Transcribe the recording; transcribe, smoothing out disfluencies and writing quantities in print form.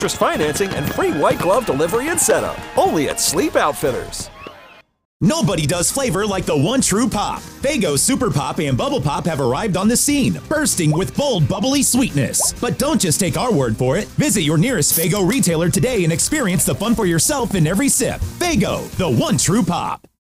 interest financing, and free white glove delivery and setup. Only at Sleep Outfitters. Nobody does flavor like the one true pop. Faygo Super Pop and Bubble Pop have arrived on the scene, bursting with bold, bubbly sweetness. But don't just take our word for it. Visit your nearest Faygo retailer today and experience the fun for yourself in every sip. Faygo, the one true pop.